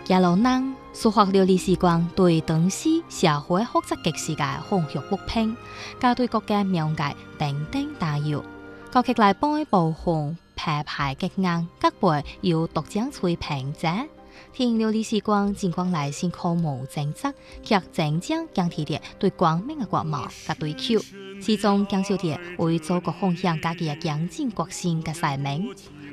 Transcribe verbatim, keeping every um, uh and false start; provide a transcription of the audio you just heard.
耶路人抒发了历史观对当时社会复杂局势嘅丰富不平，加对国家명界等等大有，高劇嚟幫部紅排排極硬，各輩要獨將吹平者。聽了歷史觀盡光嚟先靠無政策，卻真正講提啲對光明嘅國貌嘅對口，始終講少啲為祖國奉獻家己嘅強勁國性嘅使命。